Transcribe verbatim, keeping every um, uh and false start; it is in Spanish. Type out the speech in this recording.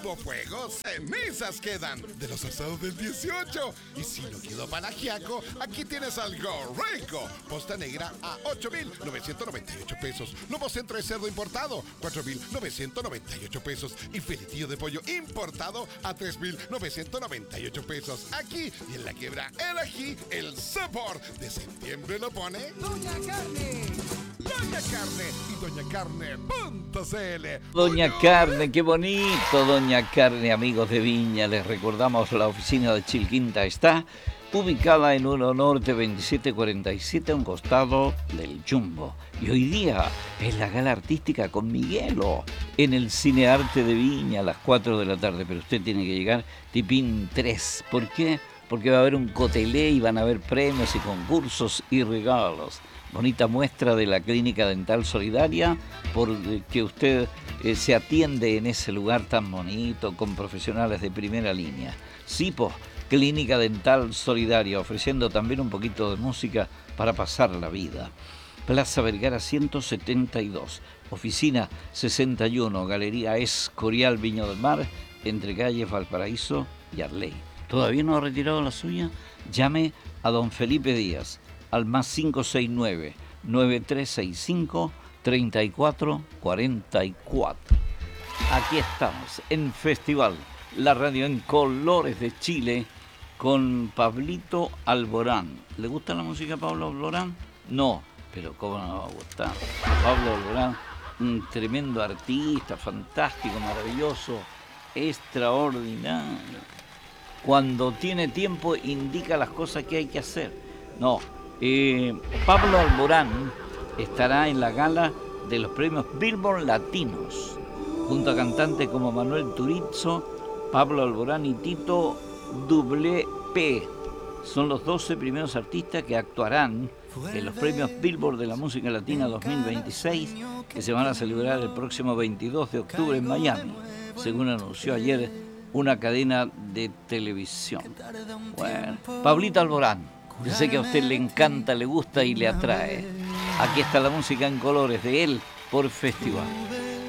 hubo fuego, cenizas quedan de los asados del dieciocho. Y si no quedó panagiaco, aquí tienes algo rico. Posta negra a ocho mil novecientos noventa y ocho pesos. Lomo centro de cerdo importado, cuatro mil novecientos noventa y ocho pesos. Y filetillo de pollo importado a tres mil novecientos noventa y ocho pesos. Aquí y en la quiebra el ají, el sabor de septiembre lo pone Doña Carne. Doña Carne y doña carne punto c l. Doña Carne, qué bonito, Doña Carne, amigos de Viña. Les recordamos, la oficina de Chilquinta está ubicada en uno Norte veintisiete cuarenta y siete, a un costado del Jumbo. Y hoy día es la gala artística con Miguelo en el Cinearte de Viña a las cuatro de la tarde. Pero usted tiene que llegar tipín tres. ¿Por qué? Porque va a haber un cotelé y van a haber premios y concursos y regalos. Bonita muestra de la Clínica Dental Solidaria, por que usted eh, se atiende en ese lugar tan bonito, con profesionales de primera línea. Sipo, Clínica Dental Solidaria, ofreciendo también un poquito de música para pasar la vida. Plaza Vergara ciento setenta y dos, oficina sesenta y uno, Galería Escorial, Viña del Mar, entre calles Valparaíso y Arley. ¿Todavía no ha retirado la suya? Llame a don Felipe Díaz al más cinco seis nueve, nueve tres seis cinco, tres cuatro cuatro cuatro. Aquí estamos en Festival, la radio en colores de Chile, con Pablito Alborán. ¿Le gusta la música a Pablo Alborán? No, pero ¿cómo no me va a gustar? Pablo Alborán, un tremendo artista, fantástico, maravilloso, extraordinario. Cuando tiene tiempo indica las cosas que hay que hacer. No, eh, Pablo Alborán estará en la gala de los premios Billboard Latinos, junto a cantantes como Manuel Turizo, Pablo Alborán y Tito Double P. Son los doce primeros artistas que actuarán en los premios Billboard de la Música Latina dos mil veintiséis, que se van a celebrar el próximo veintidós de octubre en Miami, según anunció ayer una cadena de televisión. Bueno, Pablito Alborán, yo sé que a usted le encanta, le gusta y le atrae. Aquí está la música en colores de él por Festival.